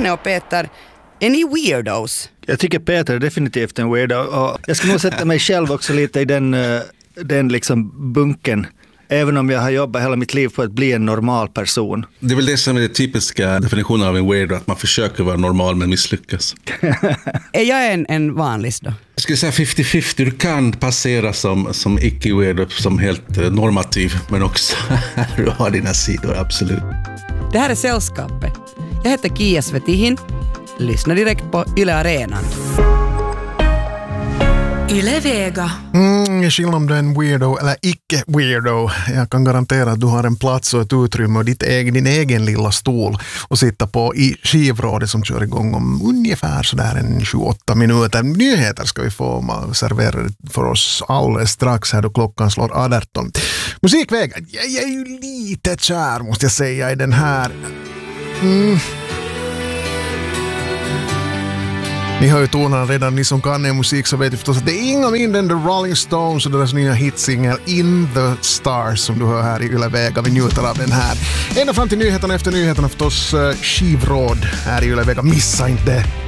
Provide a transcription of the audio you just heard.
Janne och Peter, är ni weirdos? Jag tycker Peter är definitivt en weirdo. Och jag ska nog sätta mig själv också lite i den liksom bunken. Även om jag har jobbat hela mitt liv på att bli en normal person. Det är väl det som är den typiska definitionen av en weirdo, att man försöker vara normal men misslyckas. Är jag en vanlis då? Jag skulle säga 50-50. Du kan passera som icke-weirdo, som helt normativ, men också du har dina sidor, absolut. Det här är Sällskapet. Jag heter Kia Svetihin. Lyssna direkt på Yle Arenan. Yle Vega. Skillnad om du är en weirdo eller icke-weirdo. Jag kan garantera att du har en plats och ett utrymme och din egen lilla stol att sitta på i skivrådet som kör igång om ungefär sådär 28 minuter. Nyheter ska vi få servera för oss alldeles strax här då klockan slår 18. Musikvägen, jag är ju lite kär måste jag säga i den här... Ni hör ju tonerna redan, ni som kan er musik så vet ju förstås att det är inga mindre än The Rolling Stones och deras nya hitsingel In the Stars som du hör här i Yle Vega. Vi njuter av den här. Ända fram till nyheterna, efter nyheterna förstås skivråd här i Yle Vega. Missa inte det!